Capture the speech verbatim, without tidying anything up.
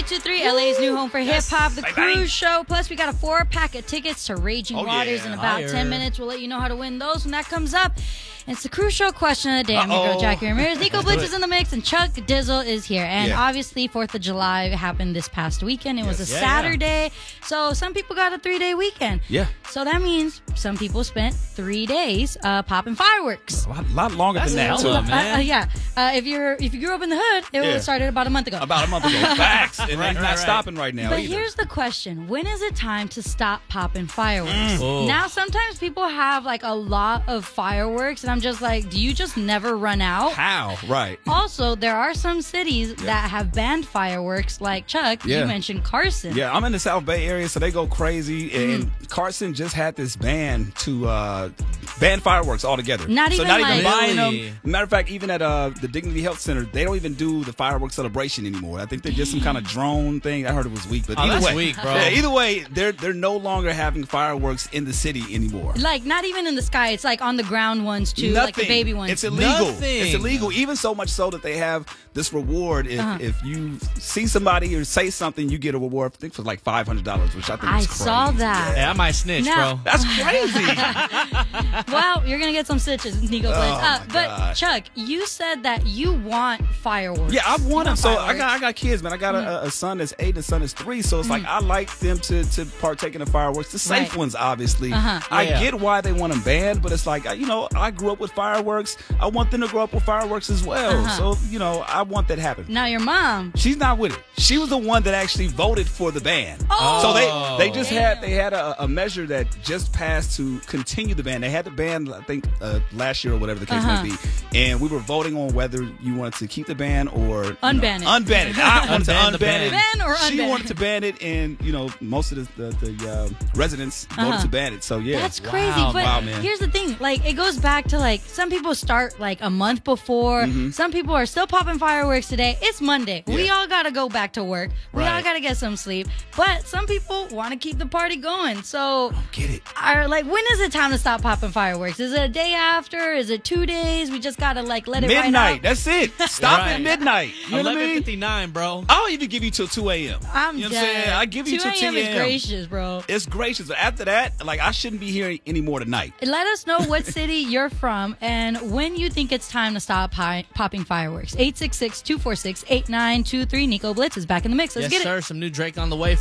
ninety-two point three, L A's new home for hip hop, the Cruise Show. Plus, we got a four pack of tickets to Raging Oh, Waters yeah. in about Higher. ten minutes. We'll let you know how to win those when that comes up. And it's the Cruise Show question of the day. I'm your girl, Jackie Ramirez. Nico Blitz is in the mix, and Chuck Dizzle is here. And Yeah. obviously, fourth of July happened this past weekend. It was a Yes. Yeah, Saturday. Yeah. So some people got a three-day weekend. Yeah. So that means some people spent three days uh, popping fireworks. A lot, lot longer That's than that, hella, too. man. Uh, uh, yeah. Uh, if you're if you grew up in the hood, it Yeah. started about a month ago. About a month ago. Facts. And Right, it's right, not right. stopping right now But either. here's the question. When is it time to stop popping fireworks? Mm. Oh. Now, sometimes people have like a lot of fireworks, and I'm just like, do you just never run out? How? Right. Also, there are some cities that have banned fireworks, like Chuck, Yeah. you mentioned Carson. Yeah, I'm in the South Bay area, so they go crazy. And Mm-hmm. Carson just had this ban to uh, ban fireworks altogether. Not so even not like- even buying Really? them. Matter of fact, even at uh, the Dignity Health Center, they don't even do the fireworks celebration anymore. I think they're just some kind of drone thing. I heard it was weak, but Oh, either that's way, weak, bro. Yeah, either way, they're they're no longer having fireworks in the city anymore. Like, not even in the sky. It's like on the ground ones, too, like the Nothing. baby ones. It's illegal. Nothing. It's illegal. Even so much so that they have this reward. If, Uh-huh. if you see somebody or say something, you get a reward. I think for like five hundred dollars, which I think I is crazy. saw that. Hey, I might snitch, Now- bro. That's crazy. Well, you're going to get some stitches, Nico Blitz. Oh, uh, my but, gosh. Chuck, you said that you want fireworks. Yeah, I want them. So I fireworks. got I got kids, man. I got a, a son that's eight and a son that's three. So it's like I like them to to partake in the fireworks, the safe Mm. Right. ones, obviously. Uh-huh. I Yeah. get why they want them banned, but it's like you know I grew up with fireworks. I want them to grow up with fireworks as well. Uh-huh. So you know I want that to happen. Now, your mom. She's not with it. She was the one that actually voted for the ban. Oh. So they they just Damn. had they had a, a measure that just passed to continue the ban. They had the ban, I think, uh, last year or whatever the case Uh-huh. may be, and we were voting on whether you wanted to keep the ban or you Unban know, it. Unban it. I wanted to Unban the unban ban. it. Ban or She unban? wanted to ban it, and you know most of the the, the uh, residents voted Uh-huh. to ban it. So yeah, That's crazy. Wow, But wow, man. here's the thing. Like, it goes back to, like, some people start, like, a month before. Mm-hmm. Some people are still popping fireworks today. It's Monday. We Yeah. all got to go back to work. We all Right. got to get some sleep. But some people want to keep the party going. So, get it. are, like, when is it time to stop popping fireworks? Is it a day after? Is it two days? We just got to, like, let it ride Midnight. out? That's it. Stop Right. at midnight. You know what I eleven mean? fifty-nine, bro. I'll even give you till two a.m. I'm you know dead. what I'm saying? I give you two till ten a.m. is a.m. gracious, bro. It's gracious, but after that, like I shouldn't be here anymore tonight. Let us know what city you're from and when you think it's time to stop pi- popping fireworks. eight six six, two four six, eight nine two three. Nico Blitz is back in the mix. Let's Yes, get it. sir. Some new Drake on the way.